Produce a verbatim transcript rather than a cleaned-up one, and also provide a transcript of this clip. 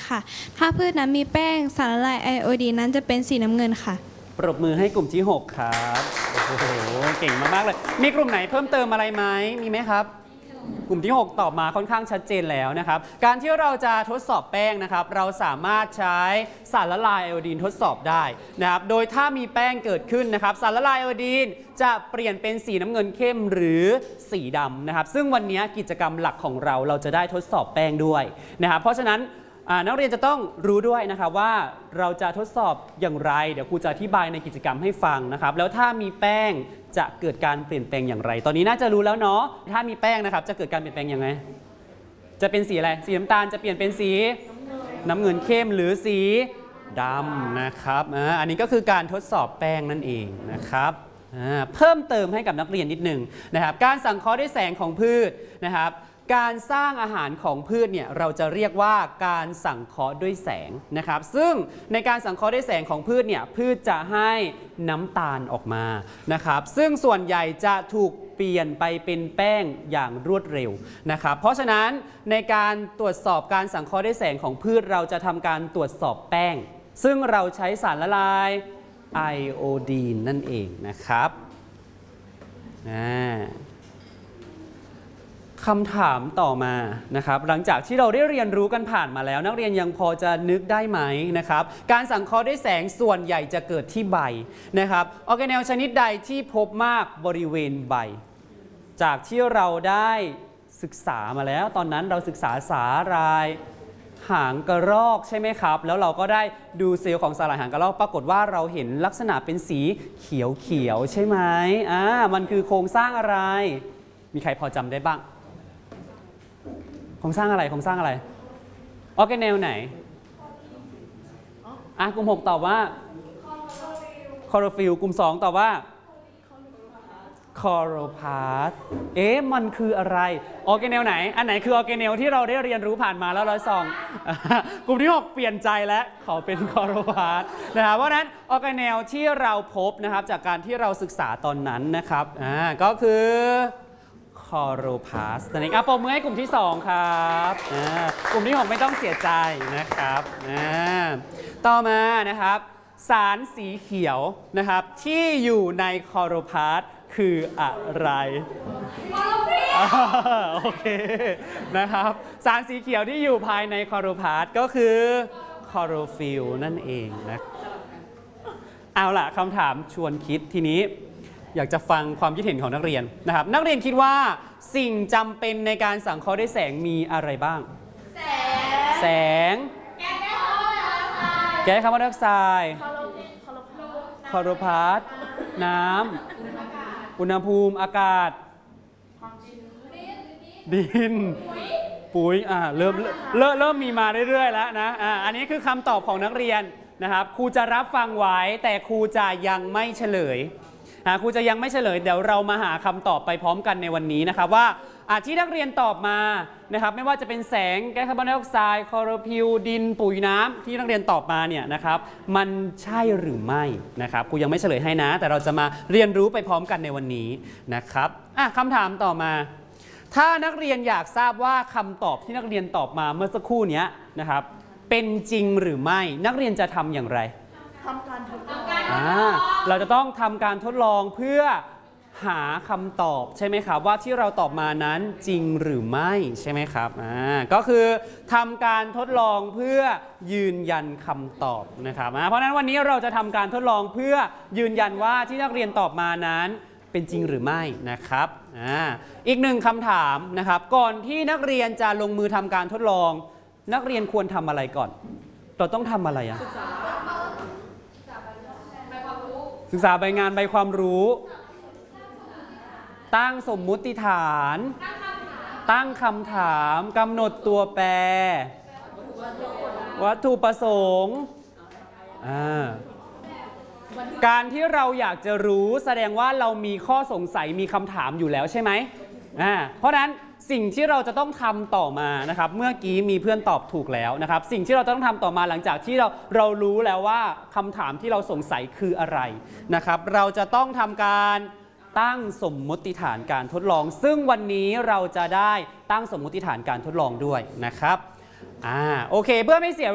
ค่ะถ้าพืชนั้นมีแป้งสารละลายไอโอดีนนั้นจะเป็นสีน้ำเงินค่ะปรบมือให้กลุ่มที่หกครับโอ้โหเก่งมากๆเลยมีกลุ่มไหนเพิ่มเติมอะไรไหมมีไหมครับกลุ่มที่หกตอบมาค่อนข้างชัดเจนแล้วนะครับการที่เราจะทดสอบแป้งนะครับเราสามารถใช้สารละลายไอโอดีนทดสอบได้นะครับโดยถ้ามีแป้งเกิดขึ้นนะครับสารละลายไอโอดีนจะเปลี่ยนเป็นสีน้ำเงินเข้มหรือสีดำนะครับซึ่งวันนี้กิจกรรมหลักของเราเราจะได้ทดสอบแป้งด้วยนะครับเพราะฉะนั้นนักเรียนจะต้องรู้ด้วยนะครับว่าเราจะทดสอบอย่างไรเดี๋ยวครูจะอธิบายในกิจกรรมให้ฟังนะครับแล้วถ้ามีแป้งจะเกิดการเปลี่ยนแปลงอย่างไรตอนนี้น่าจะรู้แล้วเนาะถ้ามีแป้งนะครับจะเกิดการเปลี่ยนแปลงยังไงจะเป็นสีอะไรสีน้ำตาลจะเปลี่ยนเป็นสีน้ำเงินเข้มหรือสีดำนะครับอันนี้ก็คือการทดสอบแป้งนั่นเองนะครับเพิ่มเติมให้กับนักเรียนนิดหนึ่งนะครับการสังเคราะห์ด้วยแสงของพืชนะครับการสร้างอาหารของพืชเนี่ยเราจะเรียกว่าการสังเคราะห์ด้วยแสงนะครับซึ่งในการสังเคราะห์ด้วยแสงของพืชเนี่ยพืชจะให้น้ำตาลออกมานะครับซึ่งส่วนใหญ่จะถูกเปลี่ยนไปเป็นแป้งอย่างรวดเร็วนะครับเพราะฉะนั้นในการตรวจสอบการสังเคราะห์ด้วยแสงของพืชเราจะทำการตรวจสอบแป้งซึ่งเราใช้สารละลายไอโอดีนนั่นเองนะครับอ่าคำถามต่อมานะครับหลังจากที่เราได้เรียนรู้กันผ่านมาแล้วนักเรียนยังพอจะนึกได้ไหมนะครับการสังเคราะห์ด้วยแสงส่วนใหญ่จะเกิดที่ใบนะครับออร์แกเนลชนิดใดที่พบมากบริเวณใบจากที่เราได้ศึกษามาแล้วตอนนั้นเราศึกษาสาหร่ายหางกระรอกใช่ไหมครับแล้วเราก็ได้ดูเซลล์ของสาหร่ายหางกระรอกปรากฏว่าเราเห็นลักษณะเป็นสีเขียวๆใช่ไหมอ่ามันคือโครงสร้างอะไรมีใครพอจำได้บ้างโครงสร้างอะไรโครงสร้างอะไรออร์แกเนลไหนอ่ะกลุ่มหกตอบว่าคลอโรฟิลกลุ่มสองตอบว่าคลอโรพลาสต์เอ๊ะมันคืออะไรออร์แกเนลไหนอันไหนคือออร์แกเนลที่เราได้เรียนรู้ผ่านมาแล้วเราส่องกลุ่มที่หกเปลี่ยนใจแล้วเขาเป็นคลอโรพลาสต์นะครับเพราะฉะนั้นออร์แกเนลที่เราพบนะครับจากการที่เราศึกษาตอนนั้นนะครับอ่าก็คือคลอโรพลาสต์นั่นเองอ่ะปรบมือให้กลุ่มที่สองครับอ่ากลุ่มที่หกไม่ต้องเสียใจนะครับอ่าต่อมานะครับสารสีเขียวนะครับที่อยู่ในคลอโรพลาสต์คืออะไรโอเคนะครับสารสีเขียวที่อยู่ภายในคลอโรพลาสต์ก็คือคลอโรฟิลนั่นเองนะเอาล่ะคำถามชวนคิดทีนี้อยากจะฟังความคิดเห็นของนักเรียนนะครับนักเรียนคิดว่าสิ่งจำเป็นในการสังเคราะห์ด้วยแสงมีอะไรบ้างแสงแสงแก๊สคาร์บอนไดออกไซด์คลอโรพลาสต์น้ำอุณหภูมิอากาศดินปุ๋ยอ่าเริ่มเริ่มเริ่มมีมาเรื่อยๆแล้วนะอ่าอันนี้คือคำตอบของนักเรียนนะครับครูจะรับฟังไว้แต่ครูจะยังไม่เฉลยครูจะยังไม่เฉลยเดี๋ยวเรามาหาคำตอบไปพร้อมกันในวันนี้นะครับว่าที่นักเรียนตอบมานะครับไม่ว่าจะเป็นแสงแก๊สคาร์บอนไดออกไซด์คลอโรฟิลดินปุ๋ยน้ำที่นักเรียนตอบมาเนี่ยนะครับมันใช่หรือไม่นะครับครูยังไม่เฉลยให้นะแต่เราจะมาเรียนรู้ไปพร้อมกันในวันนี้นะครับอ่ะคำถามต่อมาถ้านักเรียนอยากทราบว่าคำตอบที่นักเรียนตอบมาเมื่อสักครู่นี้นะครับเป็นจริงหรือไม่นักเรียนจะทำอย่างไรทำการทดลองเราจะต้องทำการทดลองเพื่อหาคำตอบใช่ไหมครับว่าที่เราตอบมานั้นจริงหรือไม่ใช่ไหมครับอ่าก็คือทำการทดลองเพื่อยืนยันคำตอบนะครับเพราะฉะนั้นวันนี้เราจะทำการทดลองเพื่อยืนยันว่าที่นักเรียนตอบมานั้นเป็นจริงหรือไม่นะครับอ่าอีกหนึ่งคำถามนะครับก่อนที่นักเรียนจะลงมือทำการทดลองนักเรียนควรทำอะไรก่อนเราต้องทำอะไรอะศึกษาใบงานใบความรู้ตั้งสมมุติฐานตั้งคำถามกำหนดตัวแปรวัตถุประสงค์การที่เราอยากจะรู้แสดงว่าเรามีข้อสงสัยมีคำถามอยู่แล้วใช่ไหมเพราะฉะนั้นสิ่งที่เราจะต้องทำต่อมานะครับเมื่อกี้มีเพื่อนตอบถูกแล้วนะครับสิ่งที่เราต้องทำต่อมาหลังจากที่เราเรารู้แล้วว่าคำถามที่เราสงสัยคืออะไรนะครับเราจะต้องทำการตั้งสมมติฐานการทดลองซึ่งวันนี้เราจะได้ตั้งสมมติฐานการทดลองด้วยนะครับอ่าโอเคเพื่อไม่เสีย